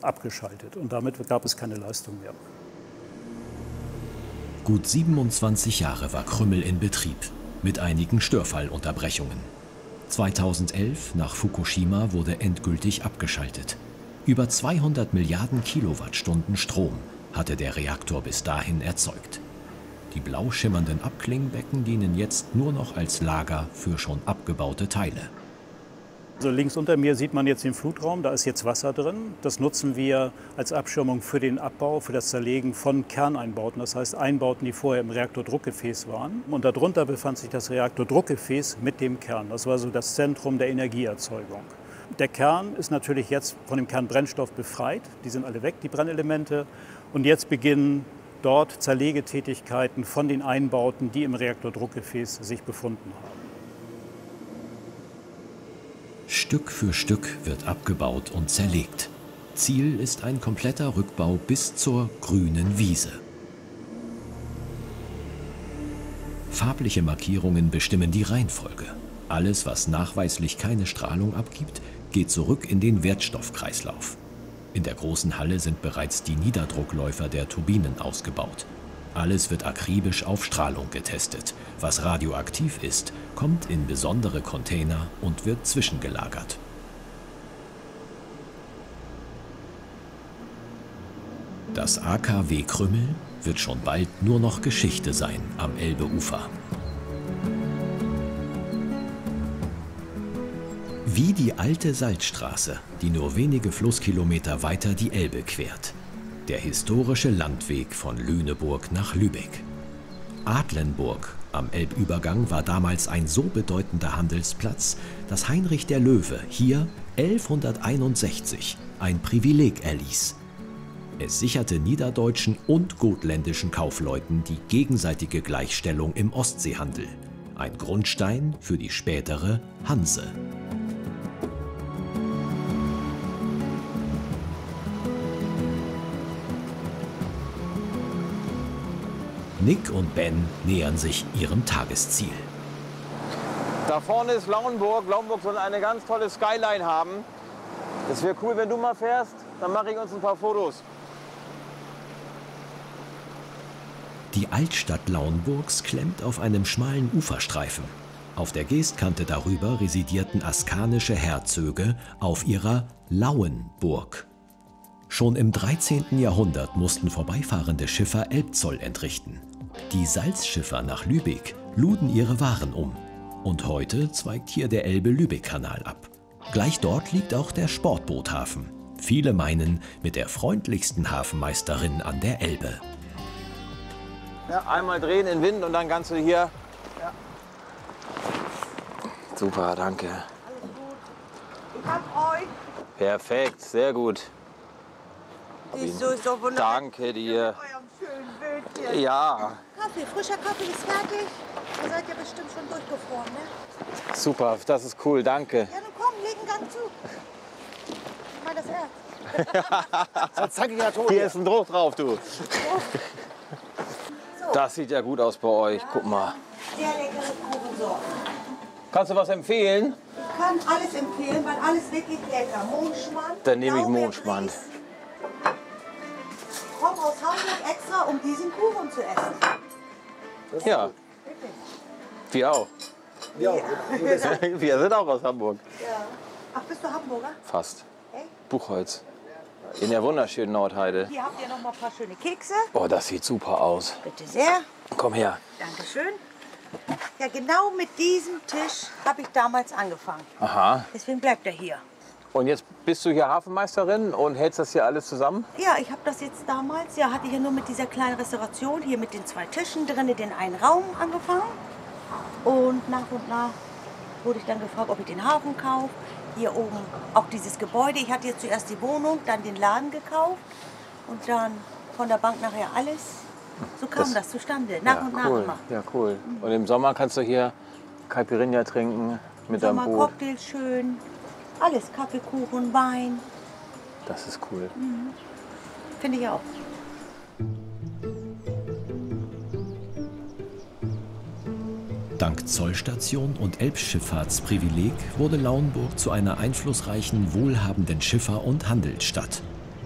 abgeschaltet und damit gab es keine Leistung mehr. Gut 27 Jahre war Krümmel in Betrieb, mit einigen Störfallunterbrechungen. 2011, nach Fukushima, wurde endgültig abgeschaltet. Über 200 Milliarden Kilowattstunden Strom hatte der Reaktor bis dahin erzeugt. Die blau schimmernden Abklingbecken dienen jetzt nur noch als Lager für schon abgebaute Teile. Also links unter mir sieht man jetzt den Flutraum, da ist jetzt Wasser drin. Das nutzen wir als Abschirmung für den Abbau, für das Zerlegen von Kerneinbauten. Das heißt Einbauten, die vorher im Reaktordruckgefäß waren. Und darunter befand sich das Reaktordruckgefäß mit dem Kern. Das war so das Zentrum der Energieerzeugung. Der Kern ist natürlich jetzt von dem Kernbrennstoff befreit. Die sind alle weg, die Brennelemente. Und jetzt beginnen dort Zerlegetätigkeiten von den Einbauten, die im Reaktordruckgefäß sich befunden haben. Stück für Stück wird abgebaut und zerlegt. Ziel ist ein kompletter Rückbau bis zur grünen Wiese. Farbliche Markierungen bestimmen die Reihenfolge. Alles, was nachweislich keine Strahlung abgibt, geht zurück in den Wertstoffkreislauf. In der großen Halle sind bereits die Niederdruckläufer der Turbinen ausgebaut. Alles wird akribisch auf Strahlung getestet. Was radioaktiv ist, kommt in besondere Container und wird zwischengelagert. Das AKW Krümmel wird schon bald nur noch Geschichte sein am Elbeufer. Wie die alte Salzstraße, die nur wenige Flusskilometer weiter die Elbe quert. Der historische Landweg von Lüneburg nach Lübeck. Adlenburg am Elbübergang war damals ein so bedeutender Handelsplatz, dass Heinrich der Löwe hier 1161 ein Privileg erließ. Es sicherte niederdeutschen und gotländischen Kaufleuten die gegenseitige Gleichstellung im Ostseehandel. Ein Grundstein für die spätere Hanse. Nick und Ben nähern sich ihrem Tagesziel. Da vorne ist Lauenburg. Lauenburg soll eine ganz tolle Skyline haben. Es wäre cool, wenn du mal fährst. Dann mache ich uns ein paar Fotos. Die Altstadt Lauenburgs klemmt auf einem schmalen Uferstreifen. Auf der Geestkante darüber residierten askanische Herzöge auf ihrer Lauenburg. Schon im 13. Jahrhundert mussten vorbeifahrende Schiffer Elbzoll entrichten. Die Salzschiffer nach Lübeck luden ihre Waren um. Und heute zweigt hier der Elbe-Lübeck-Kanal ab. Gleich dort liegt auch der Sportboothafen. Viele meinen, mit der freundlichsten Hafenmeisterin an der Elbe. Ja, einmal drehen in Wind und dann kannst du hier. Ja. Super, danke. Alles gut. Ich hab euch. Perfekt, sehr gut. Siehst du, ist so wunderbar. Danke dir. Mit eurem schönen Bild hier. Ja. Kaffee, frischer Kaffee ist fertig. Ihr seid ja bestimmt schon durchgefroren, ne? Super, das ist cool, danke. Ja, nun komm, leg einen Gang zu. Ich meine das ernst. Sonst zeig ich ja tot. Hier ist ein Druck drauf, du. So. Das sieht ja gut aus bei euch, guck mal. Sehr leckere Kuchensorten. Kannst du was empfehlen? Ich kann alles empfehlen, weil alles wirklich lecker. Mondschmand. Dann nehme ich Mondschmand. Ich komme aus Hamburg extra, um diesen Kuchen zu essen. Ja. Wir auch. Ja. Wir sind auch aus Hamburg. Ja. Ach, bist du Hamburger? Fast. Echt? Buchholz. In der wunderschönen Nordheide. Hier habt ihr noch mal ein paar schöne Kekse. Oh, das sieht super aus. Bitte sehr. Komm her. Dankeschön. Ja, genau mit diesem Tisch habe ich damals angefangen. Aha. Deswegen bleibt er hier. Und jetzt bist du hier Hafenmeisterin und hältst das hier alles zusammen? Ja, ich habe das jetzt damals, ja, hatte ich ja nur mit dieser kleinen Restauration hier mit den 2 Tischen drin, den einen Raum angefangen. Und nach wurde ich dann gefragt, ob ich den Hafen kaufe. Hier oben auch dieses Gebäude. Ich hatte jetzt zuerst die Wohnung, dann den Laden gekauft und dann von der Bank nachher alles. So kam das zustande, nach und nach immer. Ja, cool. Und im Sommer kannst du hier Caipirinha trinken mit deinem Boot. Cocktails schön, alles, Kaffee, Kuchen, Wein. Das ist cool. Finde ich auch. Dank Zollstation und Elbschifffahrtsprivileg wurde Lauenburg zu einer einflussreichen, wohlhabenden Schiffer- und Handelsstadt.